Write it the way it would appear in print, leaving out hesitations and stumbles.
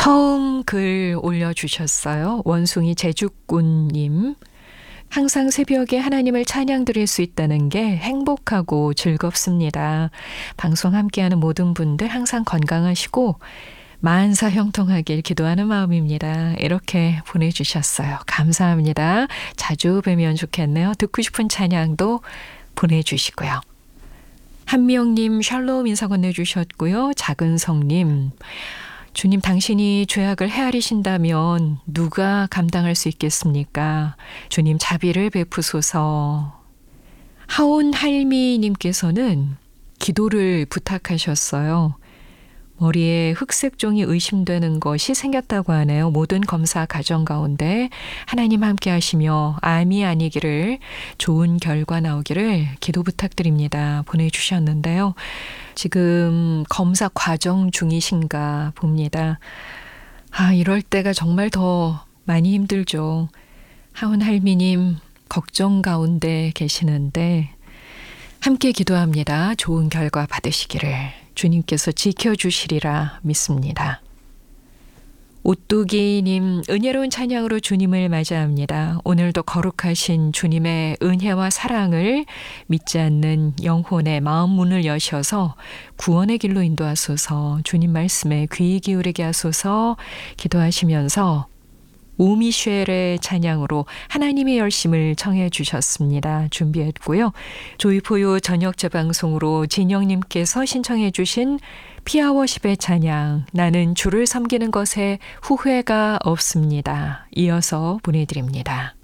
처음 글 올려주셨어요. 원숭이 제주꾼님. 항상 새벽에 하나님을 찬양 드릴 수 있다는 게 행복하고 즐겁습니다. 방송 함께하는 모든 분들 항상 건강하시고 만사 형통하길 기도하는 마음입니다. 이렇게 보내주셨어요. 감사합니다. 자주 뵈면 좋겠네요. 듣고 싶은 찬양도 보내주시고요. 한미영님 샬롬 인사 건네주셨고요. 작은성님, 주님 당신이 죄악을 헤아리신다면 누가 감당할 수 있겠습니까? 주님 자비를 베푸소서. 하온할미님께서는 기도를 부탁하셨어요. 머리에 흑색종이 의심되는 것이 생겼다고 하네요. 모든 검사 과정 가운데 하나님 함께 하시며 암이 아니기를, 좋은 결과 나오기를 기도 부탁드립니다. 보내주셨는데요. 지금 검사 과정 중이신가 봅니다. 이럴 때가 정말 더 많이 힘들죠. 하은할미님 걱정 가운데 계시는데 함께 기도합니다. 좋은 결과 받으시기를 주님께서 지켜주시리라 믿습니다. 오뚜기님, 은혜로운 찬양으로 주님을 맞이합니다. 오늘도 거룩하신 주님의 은혜와 사랑을 믿지 않는 영혼의 마음 문을 여셔서 구원의 길로 인도하소서. 주님 말씀에 귀 기울이게 하소서. 기도하시면서 오미쉐의 찬양으로 하나님의 열심을 청해 주셨습니다. 준비했고요. 조이포요 저녁 재방송으로 진영님께서 신청해 주신 피아워십의 찬양, 나는 주를 섬기는 것에 후회가 없습니다. 이어서 보내드립니다.